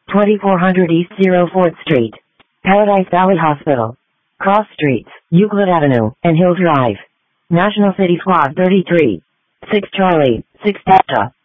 2400 East 04th Street, Paradise Valley Hospital, Cross Streets, Euclid Avenue, and Hill Drive. National City Squad 33. 6 Charlie, 6 Delta.